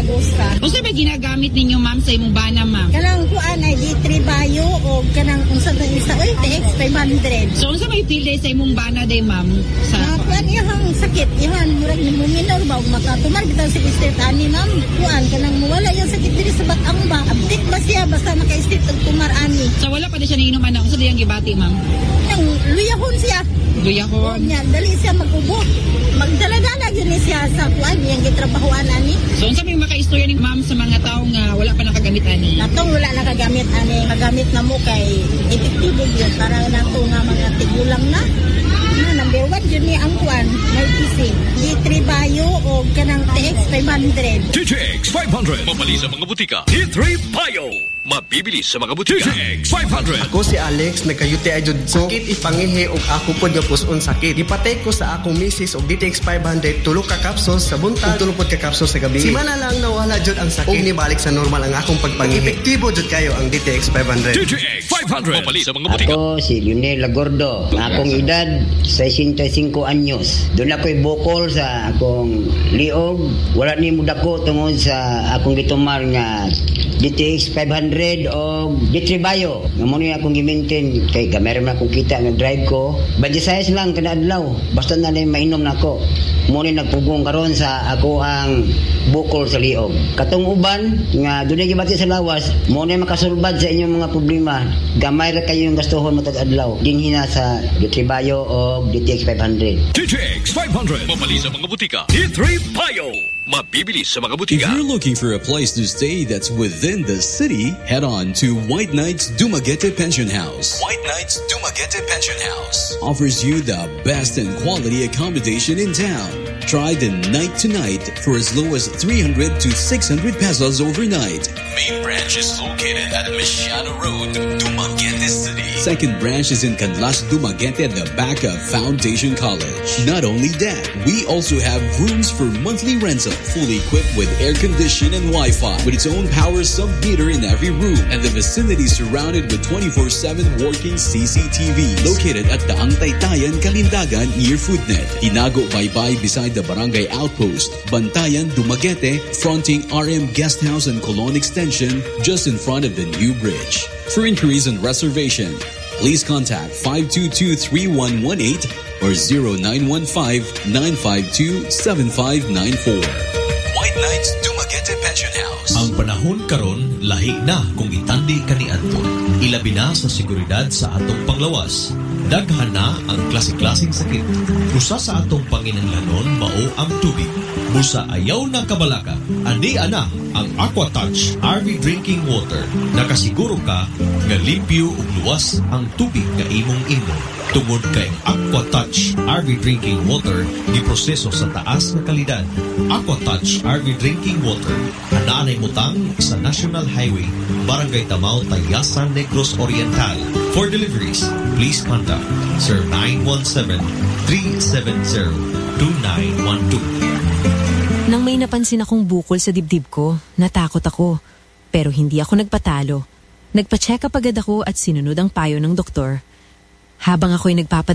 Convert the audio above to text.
usa. Unsa ba ginagamit ninyo ma'am sa imong bana ma'am? Kanang kuan ay D3 Bio o kanang unsa ba isa TX 500. So unsa may feel day sa imong bana day ma'am? Sa kuan ihang sakit, ihan murag nimo minor ba ug makatumar bitaw sa state ani ma'am. Kuan kanang mawala yung sakit diri sa batang ba. Abtik ba siya basta maka-state og tumar ani. So wala pa di siya niinom ana unsa diyang gibati ma'am? Nang luyahon siya. Luyahon. Nya dali siya mag-ubo. Magdala-dala yun siya sa kuan yang gitrabahoan ani. So unsa may maka-istorya ni ma'am sa mga tawo nga wala pa nakagamit ani? Natong wala nakagamit ani, kagamit na mo kay epektibo yun para nato nga mga tigulang na. Number 1 yun ni ang kuan, may PC. D3 Bio o kanang TX 500. TX 500. Mabali sa mga butika. D3 Bio. Mabibili sa mga butika. TX 500. Ako si Alex, nagkayuti ay jud ko. Sakit ipangihi og ako pod nga puson sakit. Ipatay ko sa akong misis og DTX 500 tulo ka capsules sa buntag, tulo pod ka capsules sa gabi. Simana lang nawala jud ang sakit. Og nibalik sa normal ang akong pagpangihi. Epektibo jud kayo ang DTX 500. TX 500. Mabali sa mga butika. Ako si Lionel Lagordo. Akong edad 65 anyos. Doon ako'y bukol sa akong liog. Wala ni mudako tungod sa akong gitumar nga DTX 500 o D3 Bio. Nga muna akong gi-maintain kay gamay man akong kita nga drive ko. Badisayas lang kada adlaw. Basta na mainom na ako. Muna nagpugong karon sa ako ang bukol sa liog. Katong uban nga dunay gibati sa lawas, muna makasulbad sa inyong mga problema. Gamay ra kayo yung gastuhon matag adlaw. Dinhi na sa D3 Bio o DTX 500. TX 500. Mabali sa mga butika. D3 Bio. Mabibili sa mga butika. If you're looking for a place to stay that's within the city, head on to White Knights Dumaguete Pension House. White Knights Dumaguete Pension House offers you the best and quality accommodation in town. Try the night to night for as low as 300 to 600 pesos overnight. Main branch is located at Michiano Road, Dumaguete City. Second branch is in Canlas, Dumaguete at the back of Foundation College. Not only that, we also have rooms for monthly rental, fully equipped with air condition and Wi-Fi, with its own power sub-meter in every room, and the vicinity surrounded with 24/7 working CCTV. Located at the Taytayan, Kalindagan near Foodnet. Hinago Baybay beside the Barangay Outpost. Bantayan, Dumaguete, fronting RM Guest House and Colon Extension, just in front of the new bridge. For inquiries and reservation, please contact 522-3118 or 0915-952-7594. White Knights Dumaguete Pension House. Ang panahon karon lahi na kung itandi kaniadto. Ilabi na sa seguridad sa atong panglawas. Daghan na ang klase-klaseng sakit. Usa sa atong panginahanglanon mao ang tubig. Busa ayaw na kabalaka. Andi ana ang AquaTouch RV Drinking Water. Nakasiguro ka nga limpyo ug luwas ang tubig nga imong inom. Tungod kay AquaTouch RV Drinking Water giproseso sa taas nga kalidad. AquaTouch RV Drinking Water anaanay mutang sa National Highway, Barangay Tamao, Tayasan, Negros Oriental. For deliveries, please contact 0917-370-2912. Nang may napansin akong bukol sa dibdib ko, natakot ako. Pero hindi ako nagpatalo. Nagpa-check up agad ako at sinunod ang payo ng doktor. Habang ako'y